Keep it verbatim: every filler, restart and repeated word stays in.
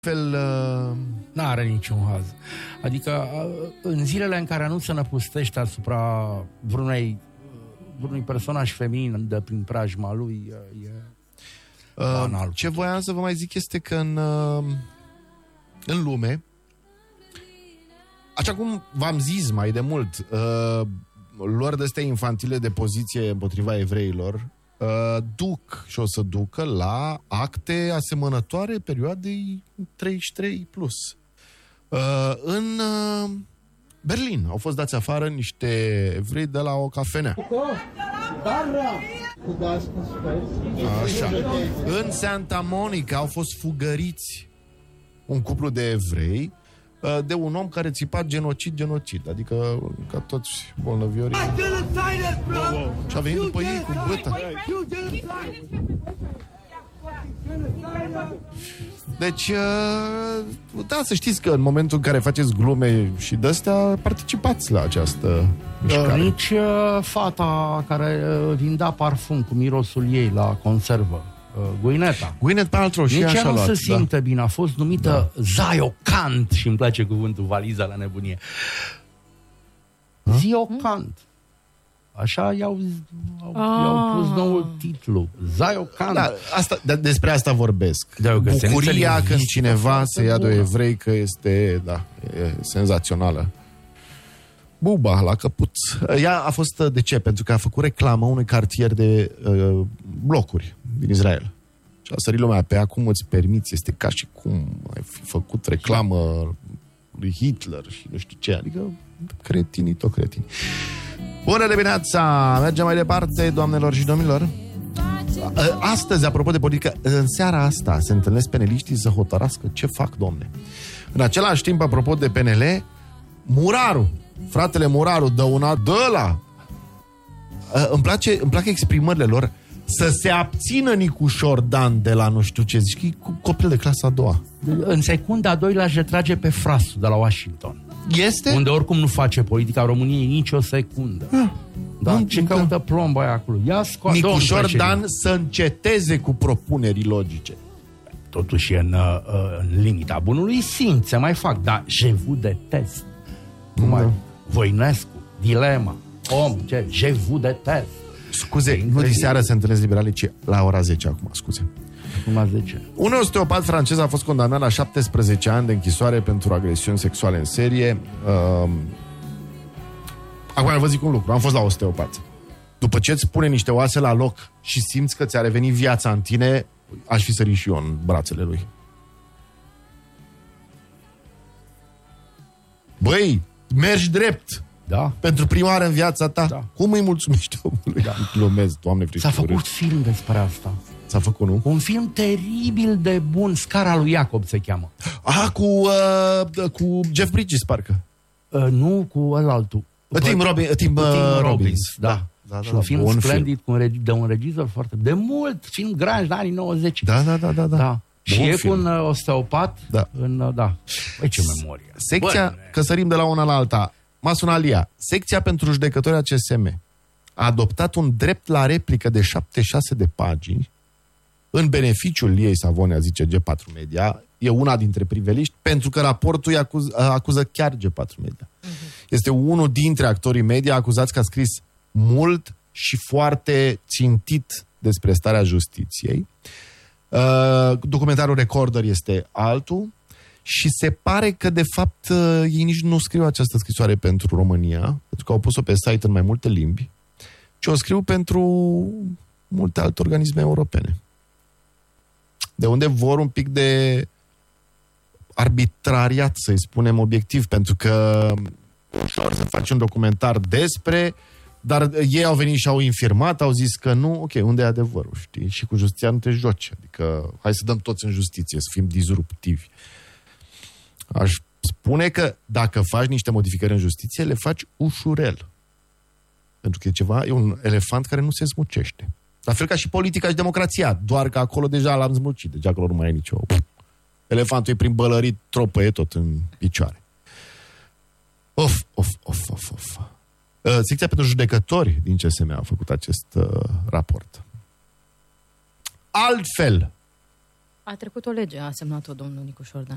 Fel, uh... n-are niciun haz. Adică în zilele în care nu se năpustește asupra vreunei, vreunui personaj feminin de prin preajma lui, e banal. Uh, ce voiam să vă mai zic este că în, uh, în lume, așa cum v-am zis mai de mult, uh, luări de astea infantile de poziție împotriva evreilor uh, duc și o să ducă la acte asemănătoare perioadei treizeci și trei plus. Uh, în uh, Berlin au fost dați afară niște evrei de la o cafenea. Așa. În Santa Monica au fost fugăriți un cuplu de evrei de un om care țipa genocid, genocid. Adică ca toți bolnăviorii. Și a venit după ei cu băta. Deci, da, să știți că în momentul în care faceți glume și de-astea, participați la această mișcare. Nici fata care vindea parfum cu mirosul ei la conservă, Guineta. Gwyneth Paltrow și nici ea nu luat, se simte da. bine. A fost numită da. Ziocant și îmi place cuvântul valiza la nebunie. Ziocant. Așa i-au, i-au pus noul titlu. Ziocant. Da, asta, de, despre asta vorbesc. Da, bucuria când cineva se ia de o evreică este, da, e senzațională. Buba, la căpuț. Ea a fost, de ce? Pentru că a făcut reclamă unui cartier de uh, blocuri din Israel. Și a sărit lumea pe ea, cum îți permiți? Este ca și cum ai fi făcut reclamă lui Hitler și nu știu ce. Adică cretinii, tot cretinii. Bună dimineața! Mergem mai departe, doamnelor și domnilor. Astăzi, apropo de politică, în seara asta se întâlnesc peneliștii să hotărască ce fac, domne. În același timp, apropo de P N L, Muraru, fratele Muraru, dă una de ăla. Îmi place, îmi plac exprimările lor. Să se abțină Nicușor Dan de la nu știu ce. Zici că e copil de clasa a doua. În secunda a doi l-aș retrage pe Frasu de la Washington. Este? Unde oricum nu face politica României nici o secundă. Ah, da? Bun, ce căută plomba aia acolo? Ia scoate. Nicușor Dan să înceteze cu propuneri logice. Totuși e în, în limita bunului simț, se mai fac. Dar je vous detest. Mm. Mai Voinescu, dilema, om, ce, je vous detest. Scuze, nu de seară se întâlnesc liberalii, ci la ora zece acum, scuze. Acum zece. Un osteopat francez a fost condamnat la șaptesprezece ani de închisoare pentru agresiuni sexuale în serie. Uh, acum vă zic un lucru, am fost la osteopat. După ce îți pune niște oase la loc și simți că ți-a revenit viața în tine, aș fi sărit și eu în brațele lui. Băi, mergi drept. Da. Pentru prima oară în viața ta. Da. Cum îi mulțumești omului? Da. Glumez, Doamne frișuri. S-a făcut film despre asta. S-a făcut, nu? Un film teribil de bun. Scara lui Iacob se cheamă. Ah, cu, uh, cu Jeff Bridges, parcă. Uh, nu, cu ălaltul. Tim, Robin, Tim, uh, Tim Robbins. Robbins. Da. Da, da, și da, un film bun splendid film. Cu un, de un regizor foarte... De mult, film granj, de anii nouăzeci. Da, da, da, da. da. da. Și e film. cu un uh, osteopat. Da. În, uh, da. Păi ce memorie. Secția, Bă, că sărim de la una la alta. M-a sunat Lia. Secția pentru judecători A C S M a adoptat un drept la replică de șaptezeci și șase de pagini în beneficiul Liei Savonia, zice G patru Media. E una dintre priveliști, pentru că raportul îi acuz, acuză chiar G patru Media. Uh-huh. Este unul dintre actorii media acuzați că a scris mult și foarte țintit despre starea justiției. Uh, documentarul Recorder este altul. Și se pare că, de fapt, ei nici nu scriu această scrisoare pentru România, pentru că au pus-o pe site în mai multe limbi, ci o scriu pentru multe alte organisme europene. De unde vor un pic de arbitrariat, să-i spunem obiectiv, pentru că ușor să faci un documentar despre, dar ei au venit și au infirmat, au zis că nu, ok, unde e adevărul, știi? Și cu justiția nu te joci, adică hai să dăm toți în justiție, să fim disruptivi. Aș spune că dacă faci niște modificări în justiție, le faci ușurel. Pentru că e ceva, e un elefant care nu se smucește. La fel ca și politica și democrația, doar că acolo deja l-am smucit, deja acolo nu mai e nicio... Elefantul e prin bălărit, tropăie tot în picioare. Of, of, of, of, of. Uh, secția pentru judecători din C S M a făcut acest uh, raport. Altfel, A trecut o lege, a semnat-o domnul Nicușor Dan.